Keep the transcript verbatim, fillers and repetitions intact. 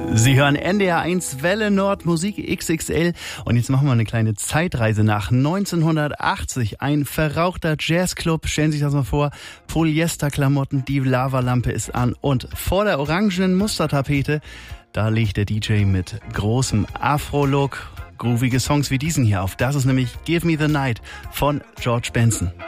Sie hören N D R eins Welle Nord Musik X X L und jetzt machen wir eine kleine Zeitreise nach neunzehnhundertachtzig. Ein verrauchter Jazzclub, stellen Sie sich das mal vor, Polyesterklamotten, die Lavalampe ist an und vor der orangenen Mustertapete, da legt der D J mit großem Afro-Look groovige Songs wie diesen hier auf. Das ist nämlich Give Me the Night von George Benson.